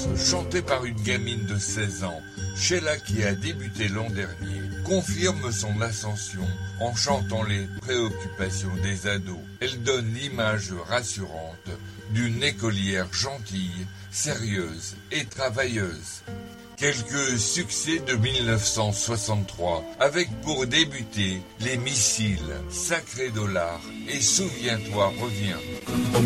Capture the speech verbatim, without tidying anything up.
Chantée par une gamine de seize ans, Sheila, qui a débuté l'an dernier, confirme son ascension en chantant les préoccupations des ados. Elle donne l'image rassurante d'une écolière gentille, sérieuse et travailleuse. Quelques succès de mille neuf cent soixante-trois, avec pour débuter Les Missiles, Sacré Dollar et Souviens-toi revient.